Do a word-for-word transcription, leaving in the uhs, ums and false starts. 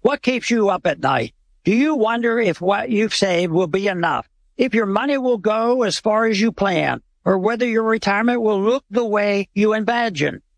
What keeps you up at night? Do you wonder if what you've saved will be enough? If your money will go as far as you plan? Or whether your retirement will look the way you imagine?